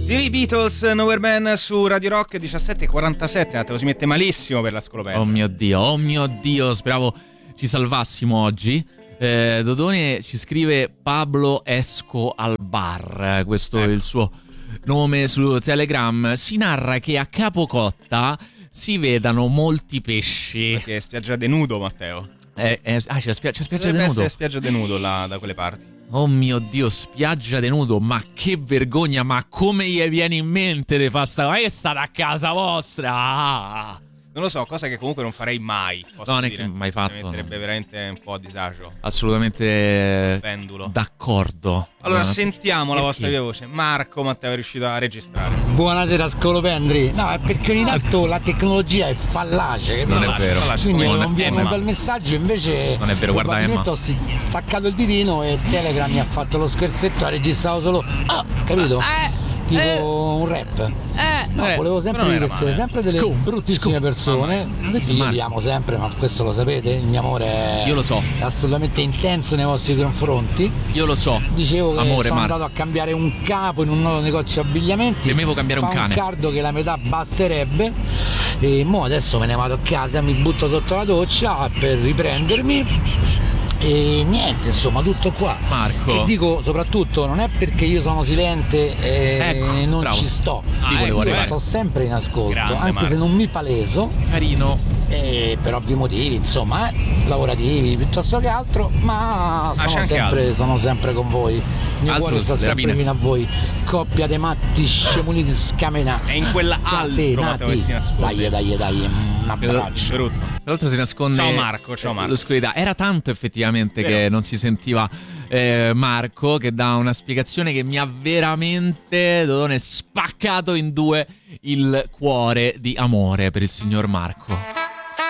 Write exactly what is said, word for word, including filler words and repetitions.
I Beatles, Nowhere Man su Radio Rock diciassette e quarantasette. Te lo si mette malissimo per la scolopendra. Oh mio Dio, oh mio Dio, speravo ci salvassimo oggi. eh, Dodone ci scrive Pablo Esco al bar, questo ecco. è il suo nome su Telegram. Si narra che a Capocotta si vedano molti pesci. Perché è spiaggia denudo, Matteo. Eh, eh, ah, c'è, spia- c'è spiaggia Dovrebbe denudo. essere spiaggia denudo là, da quelle parti. Oh mio Dio, spiaggia denudo, ma che vergogna, ma come gli viene in mente di fare sta? Ma che state a casa vostra? Ah. Non lo so, cosa che comunque non farei mai. Posso non è dire. che mai fatto. Mi metterebbe no. veramente un po' a disagio. Assolutamente Pendulo. d'accordo. Allora eh, sentiamo la perché? vostra via voce. Marco, Matteo è riuscito a registrare. Buonasera scolopendri. No, è perché ogni tanto la tecnologia è fallace. Non capito? è vero. Fallace, Quindi come non viene Emma. un bel messaggio, invece Non è vero, guarda probabilmente Emma. ho staccato il ditino e Telegram mi ha fatto lo scherzetto, ha registrato solo ah, capito? Eh, Tipo eh, un rap. eh, No, eh, volevo sempre però non dire era che siete male. sempre delle Scoop, bruttissime scoop. persone. Mamma. Sì, io Marco. vi amo sempre, ma questo lo sapete, il mio amore è Io lo so. assolutamente intenso nei vostri confronti. Io lo so. Dicevo che Amore, sono Marco. andato a cambiare un capo in un nuovo negozio di abbigliamenti. Temevo cambiare fa un cane. un cardo che la metà basterebbe. E mo adesso me ne vado a casa, mi butto sotto la doccia per riprendermi. E niente, insomma, tutto qua. Marco. E dico soprattutto, non è perché io sono silente e Ecco, non bravo. ci sto. Lì Ah, volevo ecco, Io arrivare. sto sempre in ascolto, Grande, anche Marco. se non mi paleso, Carino. eh, per ovvi motivi, insomma, eh, lavorativi piuttosto che altro, ma c'è sono anche sempre, altro. sono sempre con voi. Il mio Altro, cuore sta le sempre rapine. fino a voi. Coppia dei matti scemuniti scamenazzi. È in quella altro, Matteo, che si nasconde. Dai, dai, dai, un abbraccio. Brutto. Tra l'altro si nasconde Ciao Marco, ciao Marco. l'oscurità. Era tanto effettivamente Vero. che non si sentiva eh, Marco, che dà una spiegazione che mi ha veramente Dodone spaccato in due il cuore di amore per il signor Marco.